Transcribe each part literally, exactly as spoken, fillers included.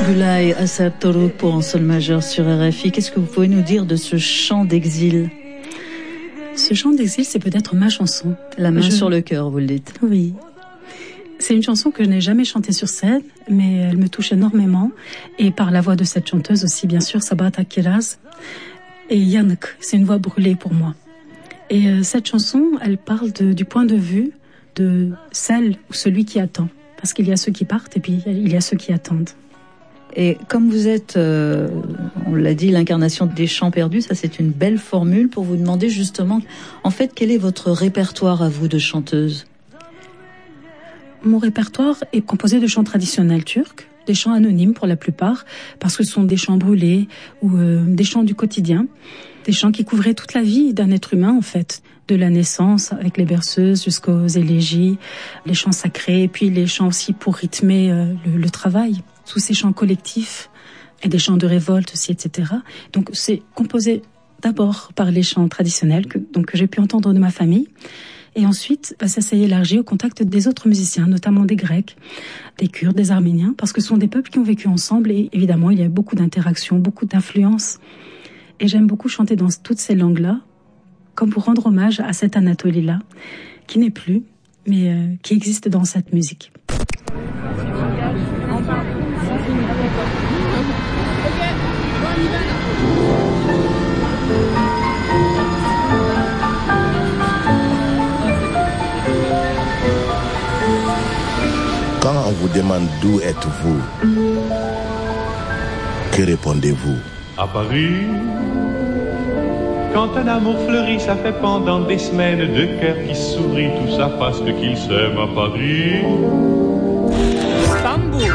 Boulaye Assad Toro pour en sol majeur sur R F I. Qu'est-ce que vous pouvez nous dire de ce chant d'exil? Ce chant d'exil, c'est peut-être ma chanson. La main je... sur le cœur, vous le dites. Oui. C'est une chanson que je n'ai jamais chantée sur scène, mais elle me touche énormément. Et par la voix de cette chanteuse aussi, bien sûr, Sabata Kiraz. Et Yannick, c'est une voix brûlée pour moi. Et euh, cette chanson, elle parle de, du point de vue de celle ou celui qui attend. Parce qu'il y a ceux qui partent et puis il y a ceux qui attendent. Et comme vous êtes, euh, on l'a dit, l'incarnation des chants perdus, ça c'est une belle formule pour vous demander justement, en fait, quel est votre répertoire à vous de chanteuse? Mon répertoire est composé de chants traditionnels turcs, des chants anonymes pour la plupart, parce que ce sont des chants brûlés ou euh, des chants du quotidien, des chants qui couvraient toute la vie d'un être humain en fait, de la naissance avec les berceuses jusqu'aux élégies, les chants sacrés, et puis les chants aussi pour rythmer euh, le, le travail. Tous ces chants collectifs et des chants de révolte aussi, et cetera. Donc c'est composé d'abord par les chants traditionnels que, donc, que j'ai pu entendre de ma famille. Et ensuite, bah, ça s'est élargi au contact des autres musiciens, notamment des Grecs, des Kurdes, des Arméniens, parce que ce sont des peuples qui ont vécu ensemble et évidemment, il y a beaucoup d'interactions, beaucoup d'influences. Et j'aime beaucoup chanter dans toutes ces langues-là, comme pour rendre hommage à cette Anatolie-là, qui n'est plus, mais euh, qui existe dans cette musique. Quand on vous demande d'où êtes-vous, que répondez-vous? À Paris, quand un amour fleurit, ça fait pendant des semaines deux cœurs qui sourient, tout ça parce qu'ils s'aiment à Paris. Istanbul.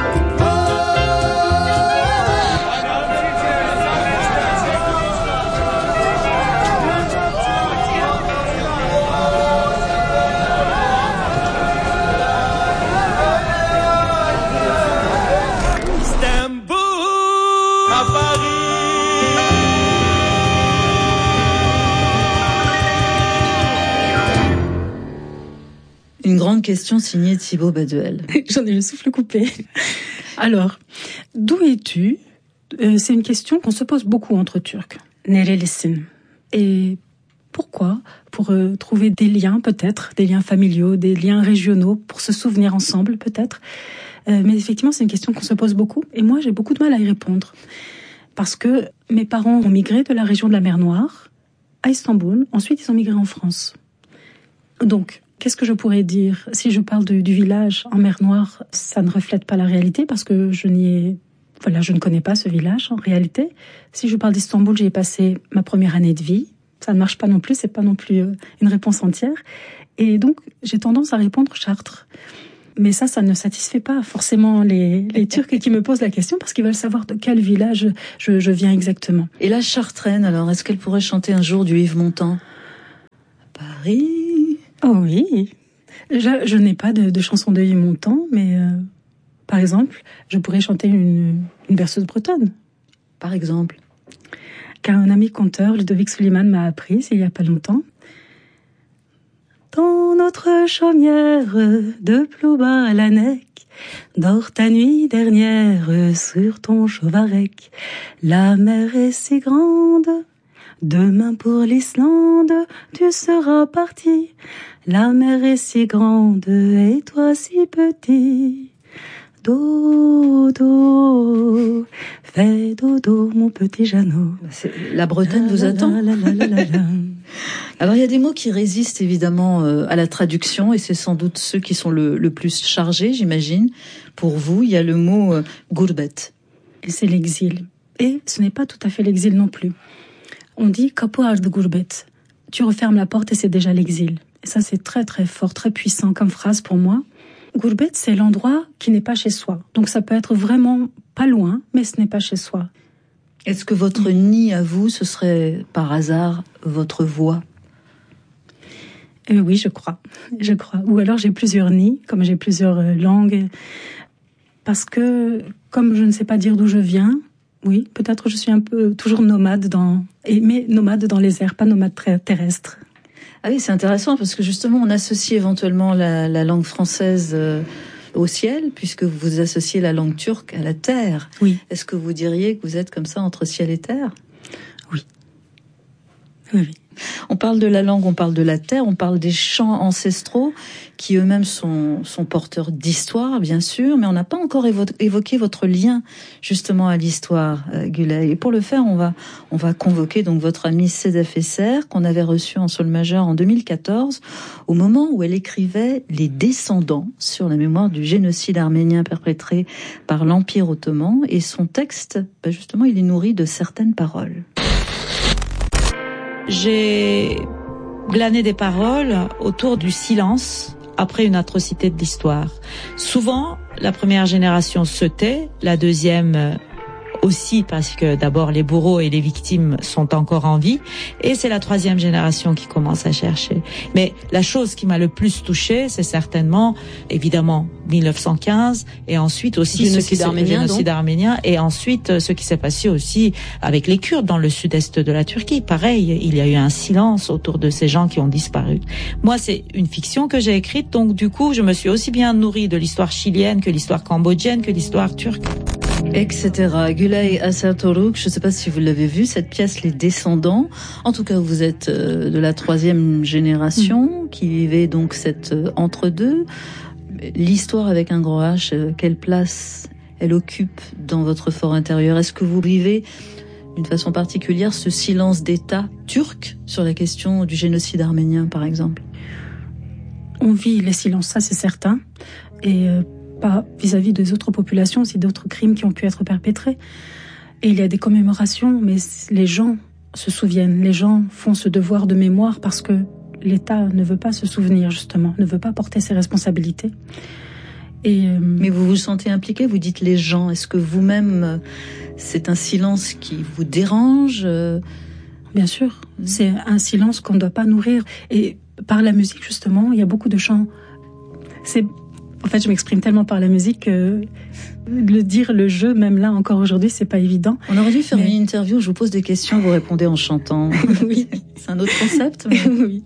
Une grande question signée Thibaut Baduel. J'en ai le souffle coupé. Alors, d'où es-tu? euh, C'est une question qu'on se pose beaucoup entre Turcs. Nerelisin. Et pourquoi? Pour euh, trouver des liens peut-être, des liens familiaux, des liens régionaux, pour se souvenir ensemble peut-être. Euh, mais effectivement, c'est une question qu'on se pose beaucoup. Et moi, j'ai beaucoup de mal à y répondre. Parce que mes parents ont migré de la région de la mer Noire à Istanbul. Ensuite, ils ont migré en France. Donc, qu'est-ce que je pourrais dire? Si je parle de, du village en mer Noire, ça ne reflète pas la réalité parce que je n'y ai, voilà, je ne connais pas ce village en réalité. Si je parle d'Istanbul, j'y ai passé ma première année de vie. Ça ne marche pas non plus, c'est pas non plus une réponse entière. Et donc, j'ai tendance à répondre Chartres. Mais ça, ça ne satisfait pas forcément les, les Turcs qui me posent la question parce qu'ils veulent savoir de quel village je, je viens exactement. Et la Chartraine, alors, est-ce qu'elle pourrait chanter un jour du Yves Montand? Paris. Oh oui. Je, je n'ai pas de, de chanson de Yves Montand, mais euh, par exemple, je pourrais chanter une, une berceuse bretonne. Par exemple. Qu'un ami conteur, Ludovic Suleiman, m'a appris il n'y a pas longtemps. Dans notre chaumière de Plouba à la Nec, dors ta nuit dernière sur ton chevarec. La mer est si grande, demain pour l'Islande, tu seras parti. La mer est si grande et toi si petit. Dodo, fais dodo, mon petit Jeannot. C'est, la Bretagne vous attend. Alors il y a des mots qui résistent évidemment euh, à la traduction et c'est sans doute ceux qui sont le, le plus chargés, j'imagine. Pour vous, il y a le mot euh, gurbet. Et c'est l'exil. Et ce n'est pas tout à fait l'exil non plus. On dit kapı ardı gurbet. Tu refermes la porte et c'est déjà l'exil. Et ça c'est très très fort, très puissant comme phrase pour moi. Gurbet, c'est l'endroit qui n'est pas chez soi. Donc ça peut être vraiment pas loin, mais ce n'est pas chez soi. Est-ce que votre mmh. nid à vous, ce serait par hasard votre voix? euh, Oui, je crois. Je crois. Ou alors j'ai plusieurs nids, comme j'ai plusieurs euh, langues. Parce que, comme je ne sais pas dire d'où je viens, oui, peut-être je suis un peu toujours nomade, dans, mais nomade dans les airs, pas nomade terrestre. Ah oui, c'est intéressant parce que justement, on associe éventuellement la, la langue française euh, au ciel, puisque vous associez la langue turque à la terre. Oui. Est-ce que vous diriez que vous êtes comme ça entre ciel et terre? Oui. Oui, oui. On parle de la langue, on parle de la terre, on parle des chants ancestraux qui eux-mêmes sont, sont porteurs d'histoire, bien sûr, mais on n'a pas encore évo- évoqué votre lien justement à l'histoire, euh, Gülay. Et pour le faire, on va, on va convoquer donc votre amie Sedef Esser, qu'on avait reçue en sol majeur en deux mille quatorze, au moment où elle écrivait Les Descendants sur la mémoire du génocide arménien perpétré par l'Empire ottoman. Et son texte, bah justement, il est nourri de certaines paroles. J'ai glané des paroles autour du silence après une atrocité de l'histoire. Souvent, la première génération se tait, la deuxième aussi parce que d'abord les bourreaux et les victimes sont encore en vie, et c'est la troisième génération qui commence à chercher. Mais la chose qui m'a le plus touchée, c'est certainement, évidemment, mille neuf cent quinze, et ensuite aussi génocide ce qui s'est, arménien, génocide arménien, et ensuite ce qui s'est passé aussi avec les Kurdes dans le sud-est de la Turquie. Pareil, il y a eu un silence autour de ces gens qui ont disparu. Moi, c'est une fiction que j'ai écrite, donc du coup, je me suis aussi bien nourrie de l'histoire chilienne que l'histoire cambodgienne que l'histoire turque. Etc. Gülay Asertoruk, je ne sais pas si vous l'avez vu, cette pièce Les Descendants. En tout cas, vous êtes de la troisième génération qui vivait donc cette entre-deux. L'histoire avec un gros H, quelle place elle occupe dans votre fort intérieur? Est-ce que vous vivez d'une façon particulière ce silence d'État turc sur la question du génocide arménien, par exemple? On vit les silences, ça c'est certain. Et euh, pas vis-à-vis des autres populations, aussi d'autres crimes qui ont pu être perpétrés. Et il y a des commémorations, mais les gens se souviennent, les gens font ce devoir de mémoire parce que l'État ne veut pas se souvenir, justement, ne veut pas porter ses responsabilités. Et euh... Mais vous vous sentez impliqué, vous dites les gens, est-ce que vous-même, c'est un silence qui vous dérange? Bien sûr, mmh. C'est un silence qu'on ne doit pas nourrir. Et par la musique, justement, il y a beaucoup de chants. C'est En fait, je m'exprime tellement par la musique que le dire, le jeu, même là, encore aujourd'hui, c'est pas évident. On aurait dû faire mais... une interview où je vous pose des questions, vous répondez en chantant. Oui. C'est un autre concept. Mais... oui.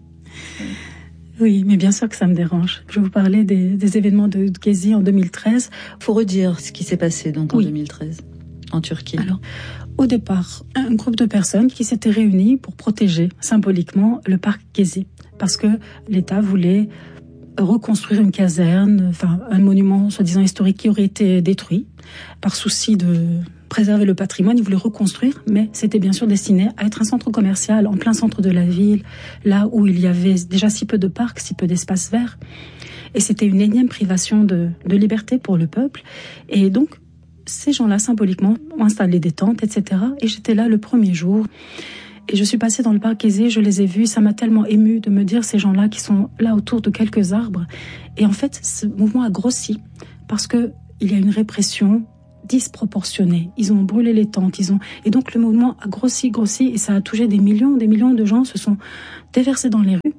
Oui, mais bien sûr que ça me dérange. Je vais vous parler des, des événements de Gezi en deux mille treize. Faut redire ce qui s'est passé donc en oui. deux mille treize, en Turquie. Alors, au départ, un groupe de personnes qui s'étaient réunies pour protéger symboliquement le parc Gezi. Parce que l'État voulait reconstruire une caserne, enfin un monument soi-disant historique qui aurait été détruit par souci de préserver le patrimoine. Ils voulaient reconstruire, mais c'était bien sûr destiné à être un centre commercial en plein centre de la ville, là où il y avait déjà si peu de parcs, si peu d'espaces verts. Et c'était une énième privation de, de liberté pour le peuple. Et donc, ces gens-là, symboliquement, ont installé des tentes, et cetera. Et j'étais là le premier jour. Et je suis passée dans le parc Gezi, je les ai vus, ça m'a tellement émue de me dire ces gens-là qui sont là autour de quelques arbres. Et en fait, ce mouvement a grossi parce que il y a une répression disproportionnée. Ils ont brûlé les tentes, ils ont et donc le mouvement a grossi, grossi et ça a touché des millions, des millions de gens se sont déversés dans les rues.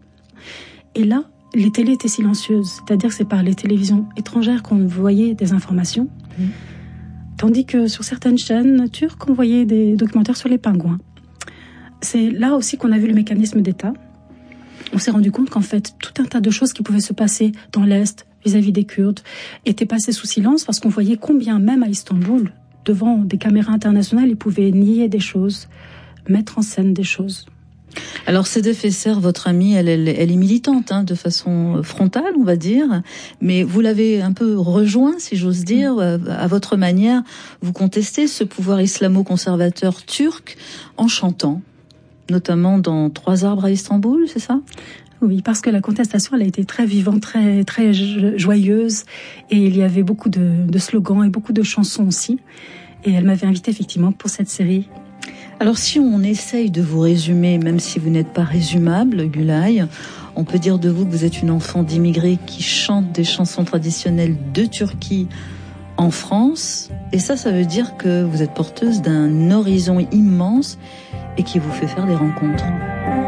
Et là, les télés étaient silencieuses, c'est-à-dire que c'est par les télévisions étrangères qu'on voyait des informations, mmh. Tandis que sur certaines chaînes turques, on voyait des documentaires sur les pingouins. C'est là aussi qu'on a vu le mécanisme d'État. On s'est rendu compte qu'en fait, tout un tas de choses qui pouvaient se passer dans l'Est, vis-à-vis des Kurdes, étaient passées sous silence parce qu'on voyait combien, même à Istanbul, devant des caméras internationales, ils pouvaient nier des choses, mettre en scène des choses. Alors Sedef Esser, votre amie, elle, elle, elle est militante, hein, de façon frontale, on va dire, mais vous l'avez un peu rejoint, si j'ose dire, mmh. à votre manière. Vous contestez ce pouvoir islamo-conservateur turc en chantant, notamment dans Trois arbres à Istanbul, c'est ça ? Oui, parce que la contestation, elle a été très vivante, très très joyeuse, et il y avait beaucoup de, de slogans et beaucoup de chansons aussi. Et elle m'avait invitée effectivement pour cette série. Alors si on essaye de vous résumer, même si vous n'êtes pas résumable, Gülay, on peut dire de vous que vous êtes une enfant d'immigrés qui chante des chansons traditionnelles de Turquie en France. Et ça, ça veut dire que vous êtes porteuse d'un horizon immense et qui vous fait faire des rencontres.